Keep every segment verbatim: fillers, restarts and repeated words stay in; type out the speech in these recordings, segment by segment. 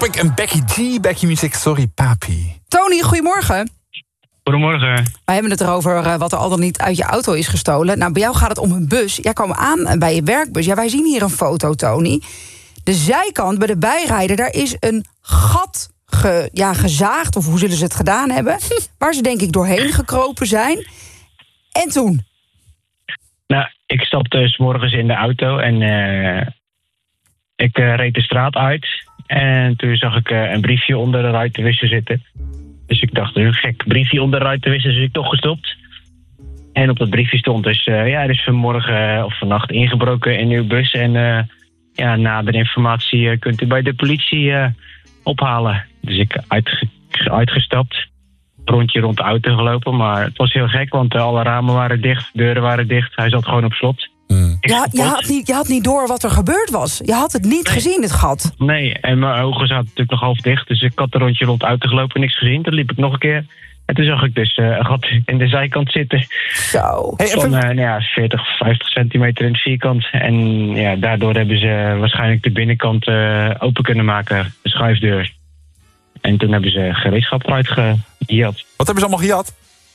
Topic en Becky G, Becky Music, sorry papi. Tony, goedemorgen. Goedemorgen. We hebben het erover uh, wat er al dan niet uit je auto is gestolen. Nou, bij jou gaat het om een bus. Jij kwam aan bij je werkbus. Ja, wij zien hier een foto, Tony. De zijkant bij de bijrijder, daar is een gat ge, ja, gezaagd. Of hoe zullen ze het gedaan hebben? Waar ze denk ik doorheen gekropen zijn. En toen? Nou, ik stapte 's morgens in de auto en uh, ik uh, reed de straat uit. En toen zag ik uh, een briefje onder de ruitenwisser zitten. Dus ik dacht, een gek briefje onder de ruitenwisser, dus ik toch gestopt. En op dat briefje stond dus, uh, ja, er is vanmorgen uh, of vannacht ingebroken in uw bus. En uh, ja, nadere informatie uh, kunt u bij de politie uh, ophalen. Dus ik uitge- uitgestapt, rondje rond de auto gelopen. Maar het was heel gek, want uh, alle ramen waren dicht, deuren waren dicht. Hij zat gewoon op slot. Mm. Ja, je, had niet, je had niet door wat er gebeurd was. Je had het niet Nee. gezien, het gat. Nee, en mijn ogen zaten natuurlijk nog half dicht. Dus ik had een rondje rond de auto gelopen, niks gezien. Toen liep ik nog een keer. En toen zag ik dus uh, een gat in de zijkant zitten. Zo. Hey, Van even, uh, nou ja, veertig, vijftig centimeter in het vierkant. En ja, daardoor hebben ze waarschijnlijk de binnenkant uh, open kunnen maken, de schuifdeur. En toen hebben ze gereedschap eruit gejat. wat hebben ze allemaal gejat?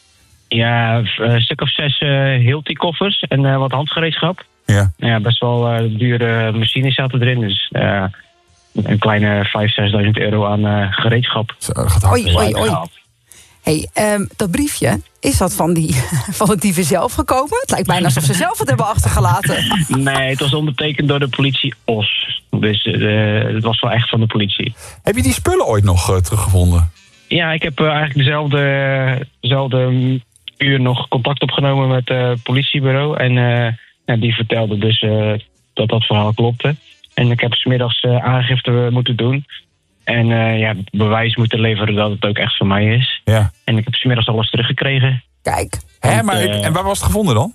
Ja, een stuk of zes uh, Hilti-koffers en uh, wat handgereedschap. Ja. Nou ja, best wel uh, dure machines zaten erin. Dus uh, een kleine vijfduizend, zesduizend euro aan uh, gereedschap. Zo, dat gaat hard. Oei, oei, oei. Hey, um, dat briefje, is dat van, die, van de dieven zelf gekomen? Het lijkt bijna alsof ze zelf het hebben achtergelaten. Nee, het was ondertekend door de politie Os. Dus uh, het was wel echt van de politie. Heb je die spullen ooit nog uh, teruggevonden? Ja, ik heb uh, eigenlijk dezelfde, dezelfde uur nog contact opgenomen met het politiebureau. En uh, ja, die vertelde dus uh, dat dat verhaal klopte. En ik heb 's middags uh, aangifte moeten doen. En uh, ja, bewijs moeten leveren dat het ook echt van mij is. Ja. En ik heb 's middags alles teruggekregen. Kijk. Hè, maar uh, ik, en waar was het gevonden dan?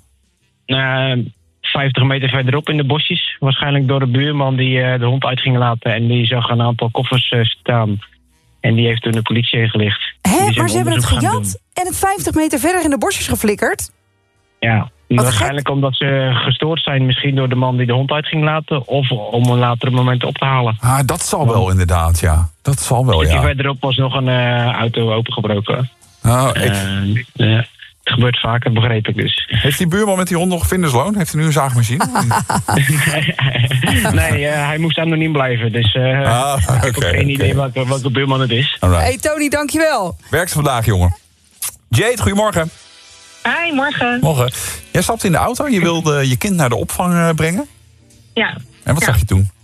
Uh, vijftig meter verderop in de bosjes. Waarschijnlijk door de buurman die uh, de hond uit ging laten. En die zag een aantal koffers uh, staan. En die heeft toen de politie ingelicht. Hè, Die zijn maar ze hebben het onderzoek gaan doen. gejat en het vijftig meter verder in de bosjes geflikkerd. Ja, Wat waarschijnlijk omdat ze gestoord zijn. Misschien door de man die de hond uit ging laten. Of om een later moment op te halen. Ah, dat zal wel inderdaad, ja. Dat zal wel, Een ja. verderop was nog een uh, auto opengebroken. Oh, ik, Uh, uh, het gebeurt vaker, begreep ik dus. heeft die buurman met die hond nog vindersloon? Heeft hij nu een zaagmachine? nee, uh, hij moest anoniem blijven. Dus uh, Ah, ik heb oké, ook geen oké. idee welke, welke buurman het is. Alright. Hey Tony, dankjewel. Werkt ze vandaag, jongen. Jade, goedemorgen. Hi, morgen. Morgen. Jij stapte in de auto en je wilde je kind naar de opvang uh, brengen. Ja. En wat Ja. zag je toen?